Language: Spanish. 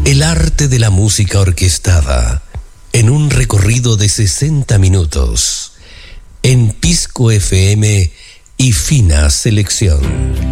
El arte de la música orquestada en un recorrido de 60 minutos en Pisco FM y Fina Selección.